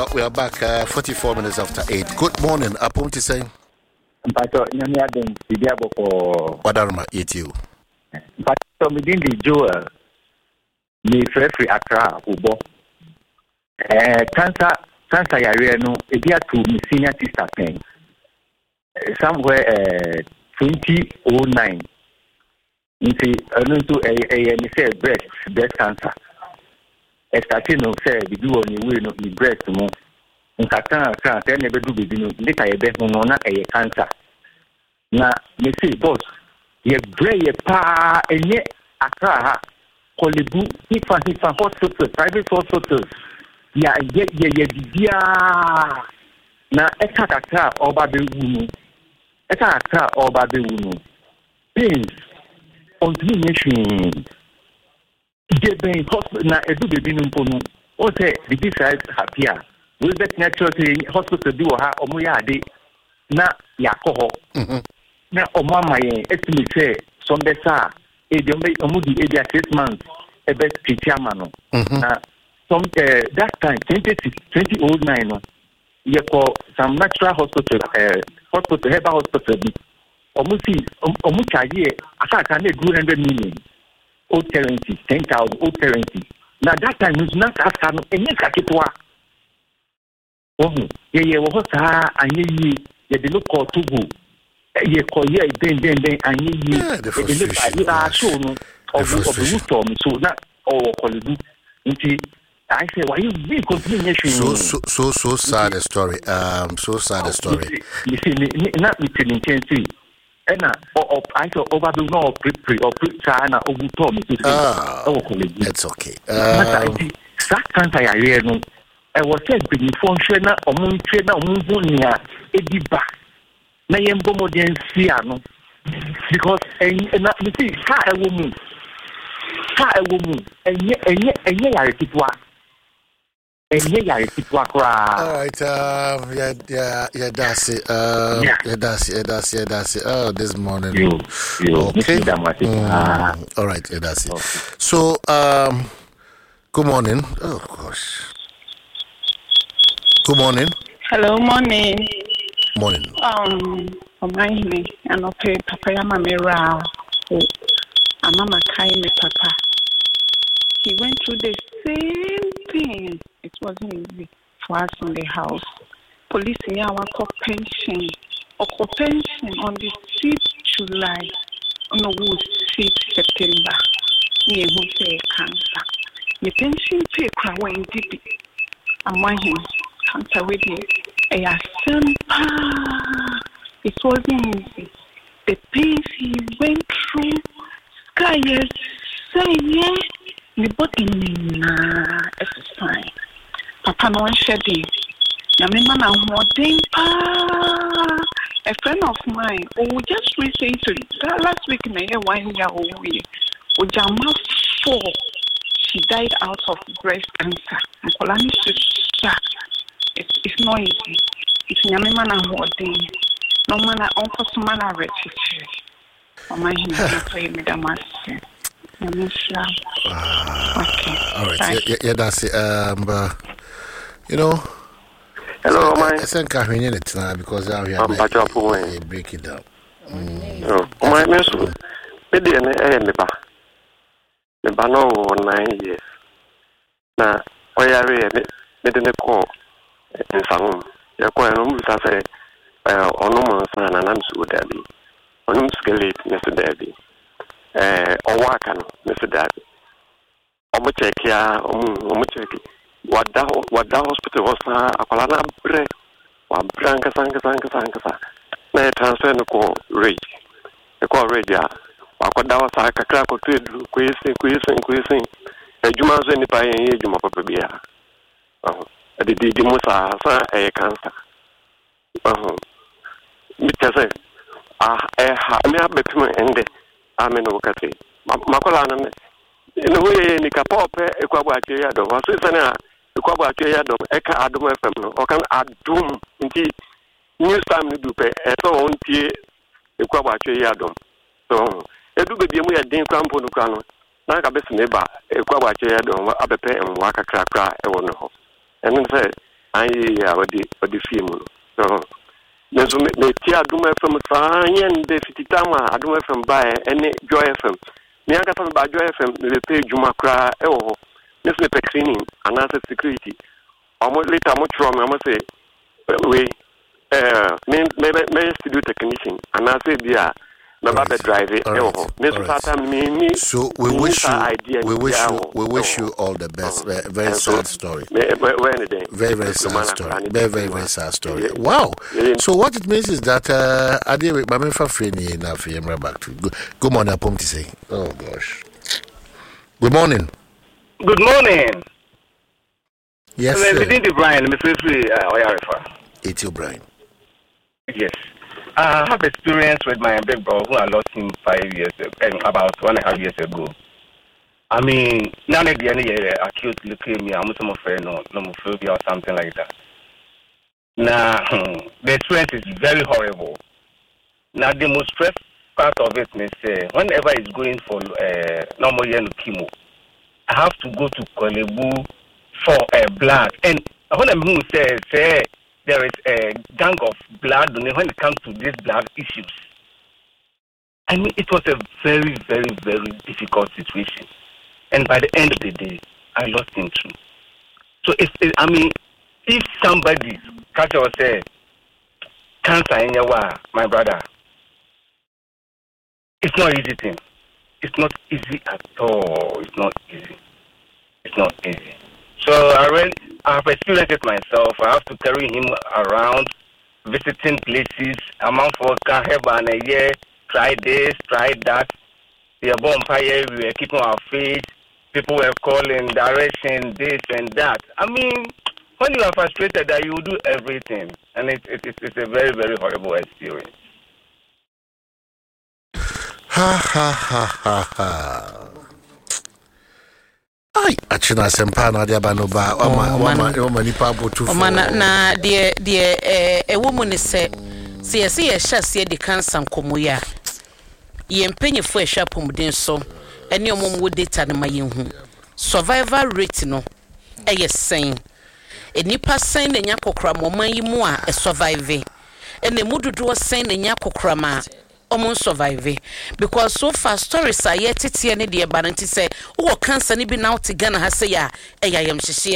We are back 44 minutes after 8. Good morning. Apom to say. Mpacho nyamia den bidiabo for Wadarma you. Mpacho midin di Joel ni free Accra ubo. Cancer yare no edia to me senior sister pen. Somewhere 2009. Nti anuntu ni say breast cancer. Starting no say we do on the way no breast mo. Nkata tell never do baby no later ye be no na cancer. Na me say boss ye bray ye pa enye Accra ha Kolebu hifa hospital private hospitals ya ye bibia na ekakaka oba be wunu ekakaka oba be wunu pains on the nation je ben hospital na edu baby no mpo no o say the decide happier we bet natural hospital bi wo ha omo ya ade na yakoho na omama yen estimate say some better omo di age 6 months e be teacher no na some that time 2009 no ye call some natural hospital herbal hospital bi omo charge aka na 200 million old currency 10,000 old currency na that time no ask no enye kaketwa ye wo sa anye yi ye de look call to go ye call ye den anye yi ye look at show no of the storm so na Kolebu nti I say why you be continuation so sad a story so sad a story you see not with intensity and I saw over the no pre na ogu to me to Kolebu it's okay that cancer ya here no I was said be function na omunche na omunhu nia ediba na yembo modern sia no because na you see ha ewo mu enye yare tipwa kra all right that's it that's it oh this morning okay all right that's it so good morning oh gosh good morning hello morning me and okay papa ya mamera mama kai me papa he went through the same thing. It wasn't easy for us in the house. Police in our pension on the 6th July on the 6th September near who say cancer. The pension pay when deep and why him cancer with me a simple. It wasn't easy. The pains he went through sky say yeah. The body is fine. Papa no shedding. Na me man holding a friend of mine who just recently last week na 1 year old Ojama 4 she died out of breast cancer. Nkolani it's not easy. It's nyame man holding. No man uncle man rechiche. Mama him play me the master. Okay. All right. Yeah, that's it. You know. Hello, my. I think I hear it now because I hear break it down. My mesu. Me me ba no 9 years. Na oyare me de ko nsangum. Ya ko no mu sa say onu mo sa na nam su dabi. Onu skeleton me su dabi. Owaka no Mr. Daddy. Omo check ya, omo check. Wada hospital was akolana bre. Wa branka sanga. Na transfer no ko rate. E ko rate ya. Wa koda wa sa kakra ko twedu kwesi. Ejuma zo ni pa yen ejuma papa bia. Di mo sa cancer. Mi tese me abepimo ende. Amen okate makola na no we ni kapope ekwabo ache ya do waso sana ekwabo ache ya do eka adom fm no o kan adom nti news time ni dupe so ontie ekwabo ache ya do so edu be biemu ya den kwampo no kwa no na ka besi ne ba ekwabo ache ya do abepe enwa kakra kra e wo no ho enu se I the film. So there's me tia do me from Fanyan de Fititama, I do from by any Joy FM. Me anga from by Joy FM, the page Jumakra, this me cleaning and answer security. Almost later, much wrong, I must say, we may do technician, and I say, yeah. So we wish you all the best. Very sad story. Very sad story. Very sad story. Wow. So what it means is that I did with my friend enough. Back to good morning. I'm to say. Oh gosh. Good morning. Good morning. Yes, sir. Brian, Mr. It's you, Brian. Yes. I have experience with my big brother who I lost him 5 years ago, about 1.5 years ago. I mean, now at the end of the year, acute leukemia, I'm afraid nomophobia or something like that. Now, the experience is very horrible. Now, the most stressful part of it is whenever he's going for normal chemo, I have to go to Kolebu for blood. And when I'm say there is a gang of blood when it comes to these blood issues. I mean, it was a very, very, very difficult situation. And by the end of the day, I lost him too. So, if somebody catch or say, cancer in your my brother, it's not easy thing. It's not easy at all. It's not easy. It's not easy. So I have experienced it myself. I have to carry him around, visiting places. Amount for can have an a year. Try this, try that. The bonfire, we were keeping our faith. People were calling direction, this and that. I mean, when you are frustrated, that you do everything, and it's a very, very horrible experience. Ai, achina sempa na dia banoba o nipa botu fo. Na de woman ne se yesi ye hyase de cancer nkomoya. Ye mpanyefo ehwa pomden so ene omom wo data na mayenhu. Survival rate no eye sen. Enipa sen na nya kokora moman yi mu a survive. Ene mududu sen na nya kokora ma omon survive because so far stories are yet tete ne de bananti say wo cancer ni bi now to Ghana ha say ya eyayem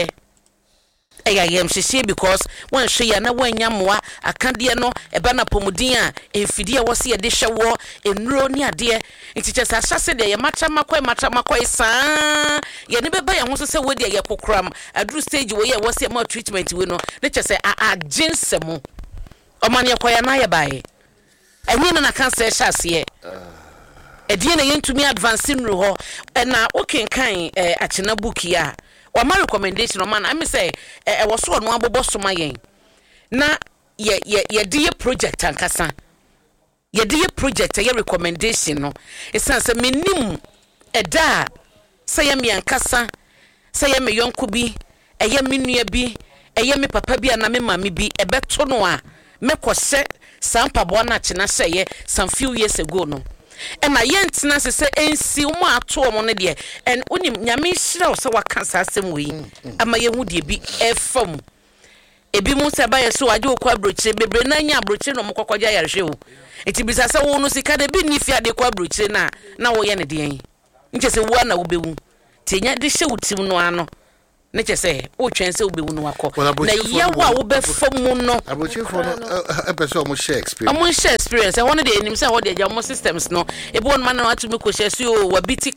hyehyɛ because one hwe ya na wanya moa akade no eba na pomudin a emfidi a wose ye de hwe enuro ni ade ntiche sa hyase de ye macha makoi saa ye ne beba ye ho so se wo de ye kokram adru stage wo ye wose ma treatment we no ne che se a ginsemo omane yakoya na ye bae enye na cancer hyase edie na yentumi advance nru ho na okenkan achena book ya or my recommendation or man I me say was so no aboboso mayen na ye de project ankasa ye de project ye recommendation no esan say menim eda say ye me ankasa say ye me yonko bi eye me nua bi eye me papa bi na me mama bi ebeto no a me kose sampa bo na chena seye some few years ago no and my yentina say ensi umu ato omo ne de and unim nyame hira o se waka asem we ama ye hu de bi efam ebi mu se ba ye so ade okwa brochire bebre na nya brochire no mokokogya yarhwe o enti bisa se wo no sika de bi ni fi ade kwa brochire na wo ye ne de yen nche se wo na wo bewu tenya de hye wutim no ano ne che se wo twen se wo bewu no akọ na ye wa wo be fam no abochifo no epeso mo share experience amon share experience and one of the enim say what the systems no e bo man na to me ko share so wabiti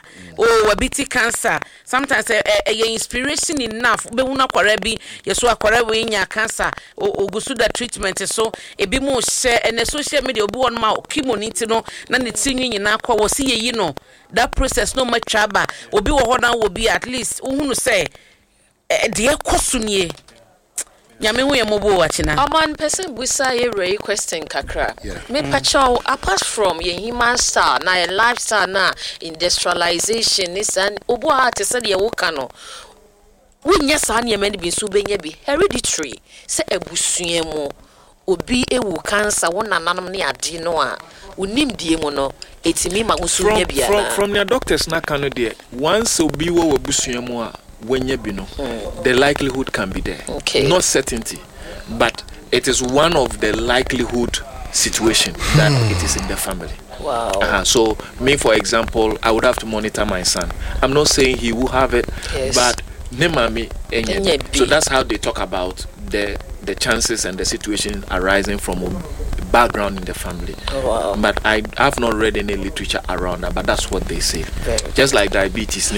cancer sometimes a inspiration enough be hu na kwara bi ye so akwara we nya cancer ogusu da treatment so e bi mo share and social media obi won ma chemo nti no na ne tinwi nyina akọ wo se yeyi no that process no much aba obi wo ho na wo bi at least uhunu say de ekosumie nyame hu ye mobo wachina aman person busa ye re question kakra me pacho apart from ye human star na ye lifestyle na industrialization is an obo art said ye woka no wunya sa na ye mani bi so benya bi hereditary se ebusua mu obi ewu cancer wona nanom ne ade no a unim die mu no etimi ma usunya bia from your doctors na kanu de once obi wo ebusua mu a when you know, the likelihood can be there. Okay. Not certainty, but it is one of the likelihood situation that it is in the family. Wow. So me, for example, I would have to monitor my son. I'm not saying he will have it, but so that's how they talk about the chances and the situation arising from a background in the family. But I have not read any literature around that, but that's what they say. Just like diabetes,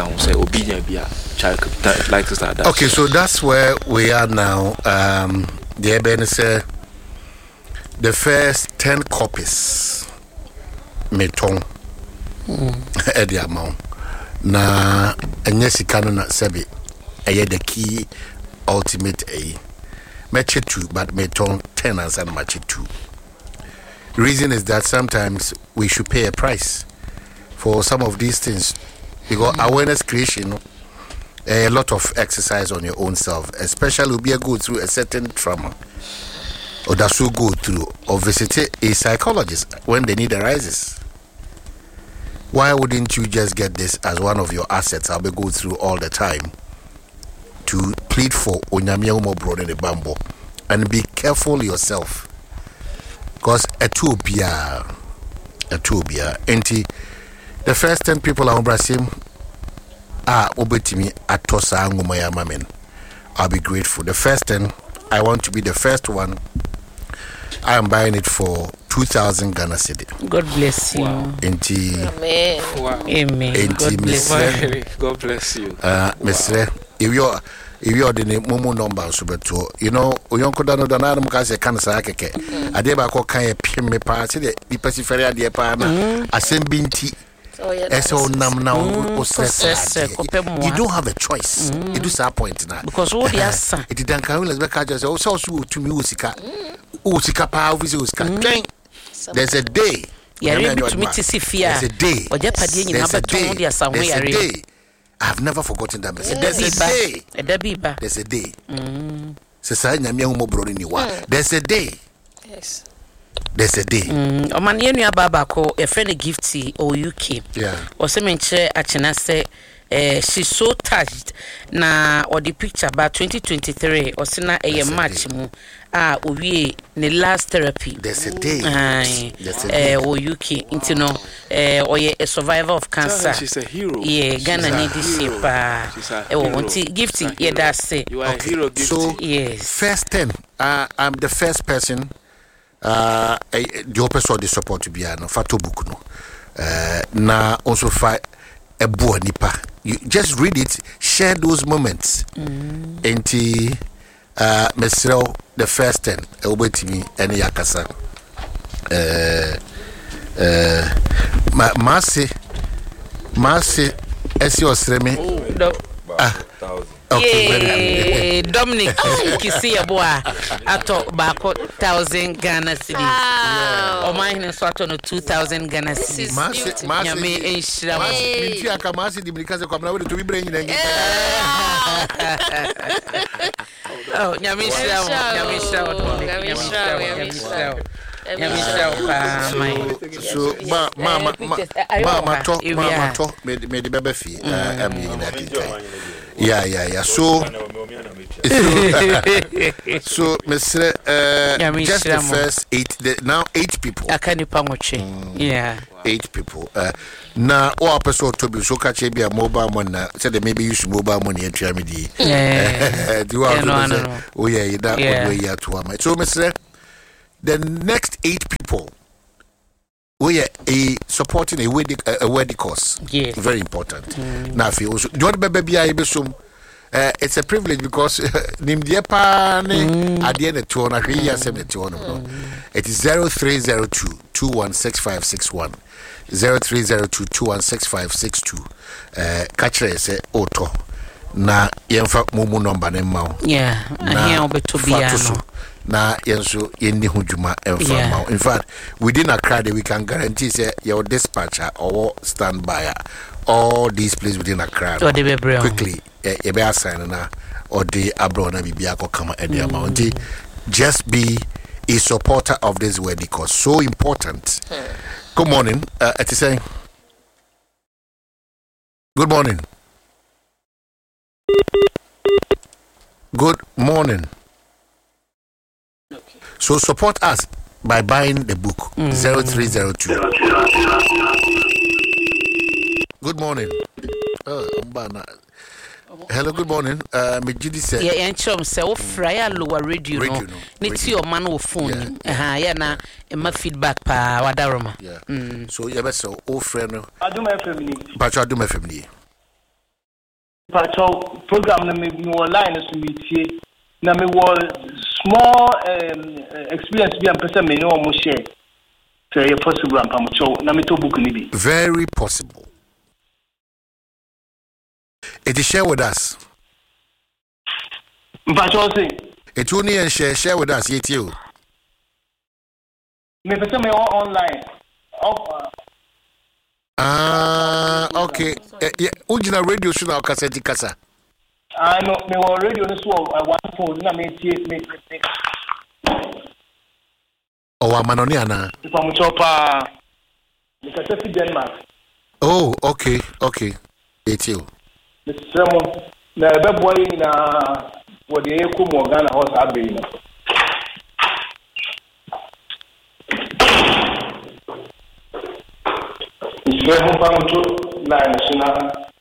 okay, so that's where we are now. The Eben said the first 10 copies meton at the amount. Na enyesika na sebi eye the key ultimate a match 2 but meton 10 and match 2. Reason is that sometimes we should pay a price for some of these things because awareness creation, a lot of exercise on your own self, especially be go through a certain trauma or that should go through or visit a psychologist when the need arises. Why wouldn't you just get this as one of your assets? I'll be go through all the time to plead for Onyamia Umo Bro in the Bambo and be careful yourself. Because Ethiopia, the first 10 people are Brasim obetimi atosa ngumaya mamen. I'll be grateful. The first 10, I want to be the first one. I am buying it for 2,000 Ghana cedi. God bless you. Amen. Amen. God bless you. Mr. If you're the Momo number, so but you know, Uyonko Dano Danam Kase Kansa Keke, Adeba Koka Pime Party, the Paciferia de Pana, Asem Binti. So now, you don't have a choice. You do some point now because all the answer it didn't come as Beccajas also to musica. Usika power with there's a day. To meet to see fear. There's a day. Or Japadini have a day. There's a day. I have never forgotten that message. There's a day. There's a day. There's a day. Yes. There's a day. Omanienu ababako a friend gifty or UK. Yeah. Or semenche achenase. She's so touched na or the picture about 2023 or sina a match mu we the last therapy. There's a day. Or UK into no or a survivor of cancer. She's a hero. Yeah, Ghana need this shape. Gifting, yeah, that's it. You are a hero. So yes. First 10. I'm the first person. The opposite the support to be no fato book no. Na also fight a boa nipa. You just read it, share those moments. Enti Mesrel the first 10 Elbetimi and Yakasa. Marcy Esio Sremi. Okay, Dominic Kisia Boa ato bako 1,000 Ghana cedis. O mine so ato no 2,000 Ghana cedis. Nyame enshira mo. Minti aka masi di blikaze kwa mna we to be bring ngi. Oh, nyame enshira mo. Nyame enshira so mama to me the bebe fi am in that. Yeah. So Mr. Just the first 8. Now 8 people. Yeah. 8 people. Now, all episode to be so catch a mobile money. Said that maybe use mobile money and try me. Oh yeah, that way you to so Mr. The next 8 people. We are supporting a wedding course. Yeah. Very important. Now, if you also don't baby, it's a privilege because Nimdia Pane at the end of 2 and 3 years. It is 0302 216561 0302 216562. Catch say auto na yemfa mumu number nemma. Yeah, here obeto na yenso yenni hujuma emfa. In fact, within Accra we can guarantee say your dispatcher or standby all these places within Accra quickly you be assign na or the abroad na bibia ko kama any amount. Just be a supporter of this wedding because so important. Good morning. It is saying good morning. Good morning. So support us by buying the book 0302. Good morning. Hello, good morning. Me Judy say. Yeah, and chum say o fry lower radio no. Niti your man o phone. Yeah na e feedback pa wadaroma. Yeah. So you better so o friend no. Aduma family. Pacho Aduma family. Pacho program na me online so me tie. Na me was small experience bi am person me no mo share. Say possible am pacho na me to book ni bi. Very possible. It is share with us. Pacho say. It only and share with us yet you. Me person me online. Okay. Yeah, original radio show now cassette kasa. I know me already on this one phone na me tie me. Oh, amanoni ana. From chopa. Me cassette Denmark. Oh, okay. It's you. Mr. Na ebe boy na what the echo mo Ghana house abe na. Mr. Mbanto line sina.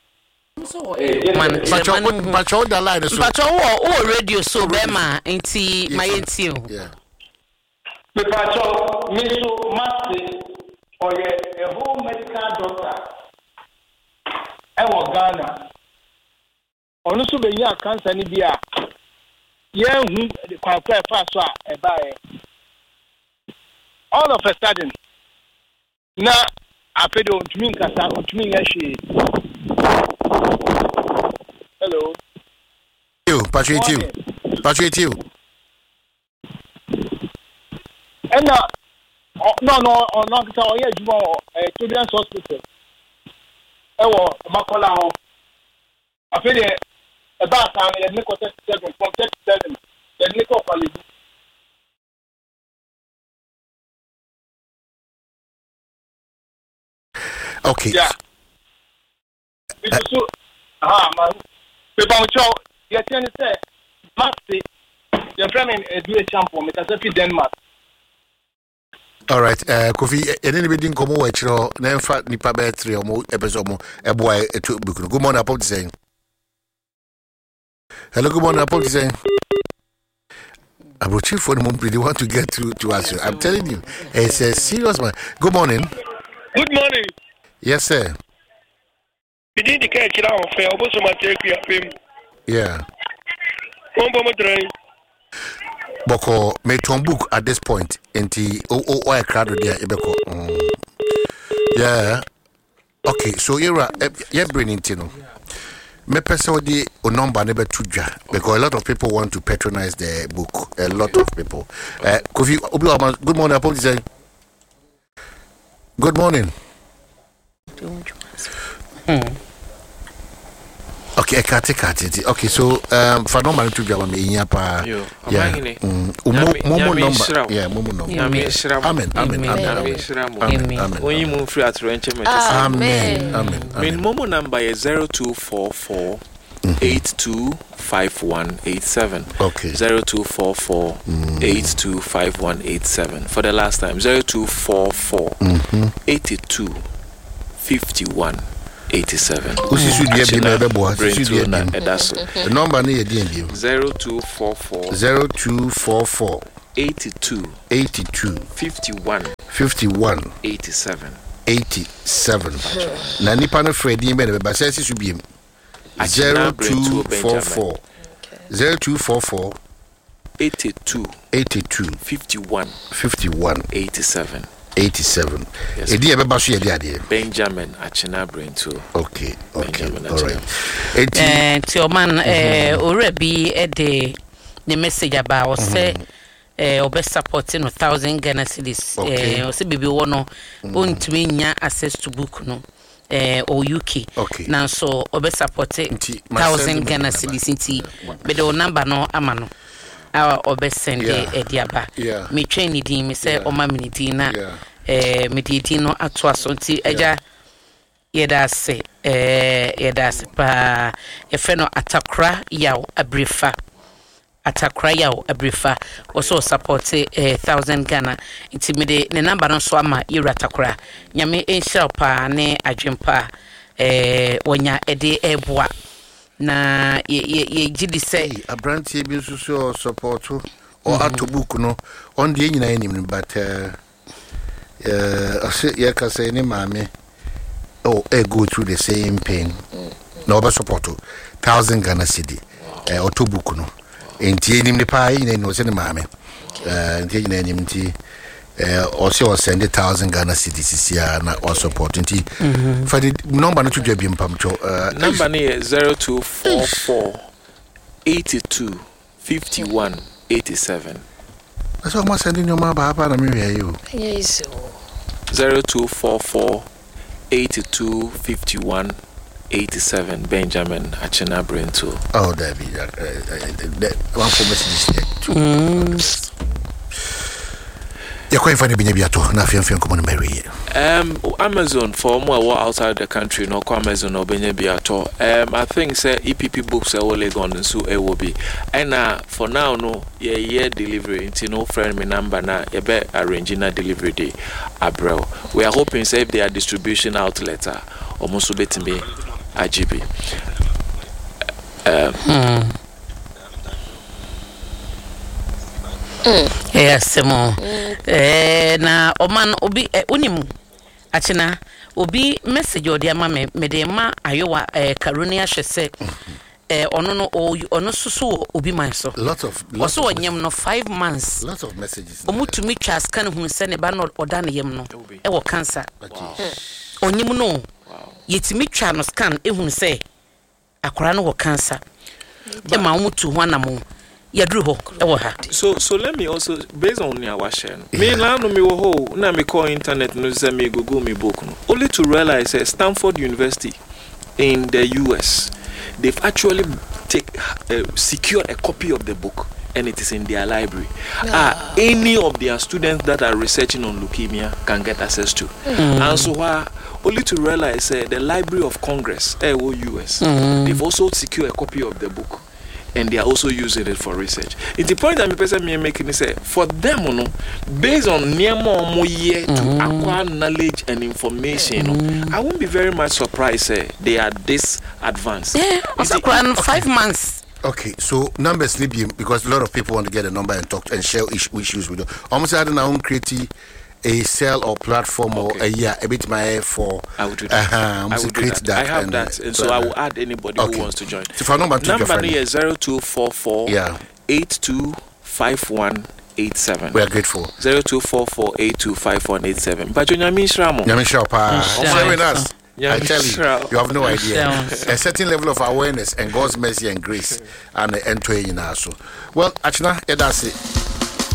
Pacho the line so. Pacho o radio so bema enti mayenti o. Yeah. Me pacho me so master oye a whole medical doctor. E wo Ghana. Onu so be ya cancer ni bia ye hu kwa pa so a e ba e all of a sudden na afedo ntumi nkasa ntumi nhwe. Hello you Pacho you and no kita o ye jumo children's hospital e wo Makola ho afedo about time and make 37 from 37 then make up a okay. Yeah. So man. People show you can say Maxi your friend do a champion because if Denmark. All right, Kofi, any didn't come over chiro na emfa nipa be 3 omo ebezo mo eboa etu buku. Good morning, Apple saying. Hello, good morning, Apple saying. Abrochi for the moment, they want to get through to us. I'm telling you, it's a serious man. Good morning. Good morning. Yes, sir. We did the catch it out fair, but so much him. Yeah. One bomb train. Boko made one book at this point. Enti I crowd there. Yeah. Okay, so you're bringing Tino. Me personally, a number never tuja because a lot of people want to patronize the book. A lot of people. Kofi, good morning. Apologize. Good morning. Okay, I can't take it. Okay, so for no man to go me in pa. Yeah. Momo number. Yeah, momo number. Amen. When you move free at Renche. Amen. Amen. Momo number is 0244 825187. Okay. 0244 825187. For the last time, 0244 825187. 87. Who's this? The number 0244 82 51 87. Na nipa no Freddy me be say should be 0244 82 51 87. 87. Yes. Benjamin Achina brain too. Okay. All right. To your man, already the message about say, obe supporting 1,000 Ghana cedis. Say baby wono, to me access to book no. Or UK. Okay. Now so obe supporting 1,000 Ghana cedis inti. But the number no amano. Our obesend diaba. Me train it me say o ma minidina me didino atwa so nti eja Yedase pa efeno Atakra yaw abrifa also support 1,000 Ghana intimide ne number no so ama Ira Atakra nyame enhira pa ne adwempa wonya ede eboa na ye gidi say abrantie bi so support or atobook no on the nyina enim but ye ka say ni maame go through the same pain no over support 1,000 Ghana cedi atobook no enti enim ne pa nyina no se ne maame enti nyina enim ti also send 1,000 Ghana cedi sisia na or support enti for the number no to dwa bi mpamcho number ni 0244 82 51 87. That's what I'm sending your mama Papa na me you. Yes. 0244 82 51 87 Benjamin Achena Brento. Oh, there be one for message. You're quite funny being able na fiam common Mary. Amazon for more outside the country no Amazon or Benyabiato. I think say EPP books are all gone so it will be. And for now no year delivery into no friend me number na be arranging a delivery day Abrel. We are hoping say if their distribution outlet almost bet me AGB. Yes, mo. Na oman obi unimu achina obi message odi ama me de ma ayowa karunia hwese ono susu obi man so lot of also onyem no 5 months lot of messages omutumi twa scan hu se ne ba no oda ne yem no wo cancer onyem no yetimi twa no scan ehun se akora no wo cancer e ma omutu ho anamo So let me also based on your share. Me now no me wo na me call internet no say me Google me book no. Only to realize Stanford University in the US they've actually secured a copy of the book and it is in their library. Any of their students that are researching on leukemia can get access to. And so only to realize the Library of Congress US they've also secured a copy of the book. And they are also using it for research. It's the point that me person me making is say for them, no, based on near more year to acquire knowledge and information, I won't be very much surprised they are this advanced. Yeah, also 5 months. Okay, so numbers because a lot of people want to get a number and talk and share issues with them. Almost I don't know create a cell or platform or a bit my for I would do that. I would create that. I have that, and so I will add anybody who wants to join. So for number is 0244 825187. We are grateful. 0244 825187. But Nyamisha pa sharing us. I tell you have no idea. A certain level of awareness and God's mercy and grace and entering in us. Well, actually, that's it.